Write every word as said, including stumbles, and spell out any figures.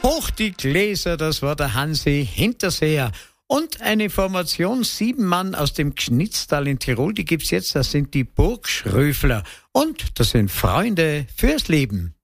Hoch die Gläser, das war der Hansi Hinterseher. Und eine Formation, sieben Mann aus dem Gschnitztal in Tirol, die gibt's jetzt, das sind die Burgschröfler. Und das sind Freunde fürs Leben.